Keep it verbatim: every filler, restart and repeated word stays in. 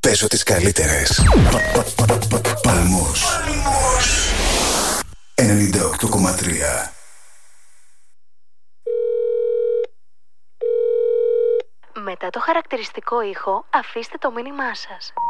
Παίζω τις καλύτερες. Παλμός ενενήντα οκτώ κόμμα τρία. Μετά το χαρακτηριστικό ήχο, αφήστε το μήνυμά σας.